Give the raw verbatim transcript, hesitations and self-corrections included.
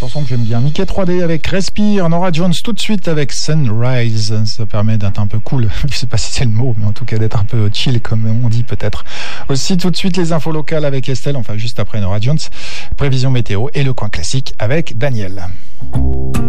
chanson que j'aime bien. Mickey trois D avec Respire, Norah Jones tout de suite avec Sunrise. Ça permet d'être un peu cool. Je sais pas si c'est le mot, mais en tout cas d'être un peu chill comme on dit peut-être. Aussi tout de suite les infos locales avec Estelle, enfin juste après Norah Jones. Prévision météo et le coin classique avec Daniel.